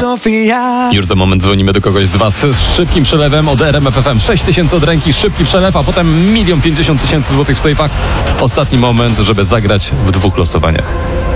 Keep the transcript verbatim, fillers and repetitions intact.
Sofia. Już za moment dzwonimy do kogoś z was z szybkim przelewem od R M F F M. sześć tysięcy od ręki, szybki przelew, a potem milion pięćdziesiąt tysięcy złotych w sejfach. Ostatni moment, żeby zagrać w dwóch losowaniach.